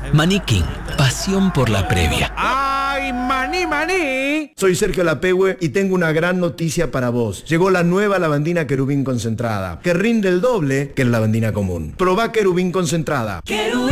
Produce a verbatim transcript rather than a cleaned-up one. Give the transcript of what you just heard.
Maní King, pasión por la previa. ¡Ay, maní, maní! Soy Sergio Lapehue y tengo una gran noticia para vos. Llegó la nueva lavandina Querubín concentrada, que rinde el doble que la lavandina común. Probá Querubín concentrada.